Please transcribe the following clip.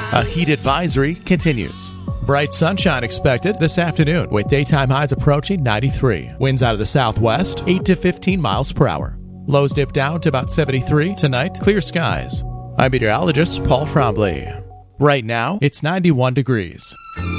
A heat advisory continues. Bright sunshine expected this afternoon with daytime highs approaching 93. Winds out of the southwest, 8 to 15 miles per hour. Lows dip down to about 73 tonight. Clear skies. I'm meteorologist Paul Trombley. Right now, it's 91 degrees.